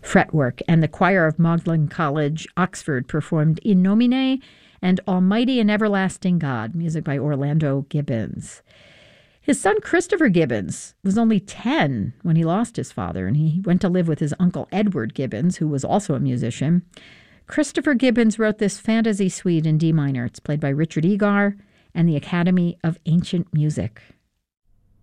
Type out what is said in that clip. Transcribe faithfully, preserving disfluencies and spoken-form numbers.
fretwork, and the choir of Magdalen College, Oxford, performed In Nomine and Almighty and Everlasting God, music by Orlando Gibbons. His son Christopher Gibbons was only ten when he lost his father, and he went to live with his uncle Edward Gibbons, who was also a musician. Christopher Gibbons wrote this fantasy suite in D minor. It's played by Richard Egar and the Academy of Ancient Music.